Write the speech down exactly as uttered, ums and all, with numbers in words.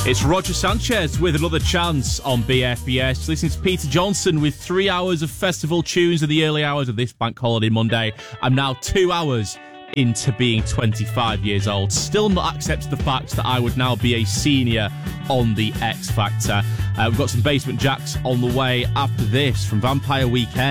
It's Roger Sanchez with another chance on B F B S. Listen to Peter Johnson with three hours of festival tunes in the early hours of this Bank Holiday Monday. I'm now two hours into being twenty-five years old. Still not accepted the fact that I would now be a senior on the X Factor. Uh, we've got some Basement Jacks on the way after this from Vampire Weekend.